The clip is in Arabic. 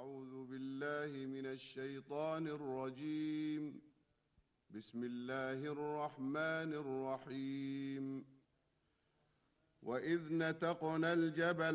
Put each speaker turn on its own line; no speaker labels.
أعوذ بالله من الشيطان الرجيم. بسم الله الرحمن الرحيم. وإذ نتقنا الجبل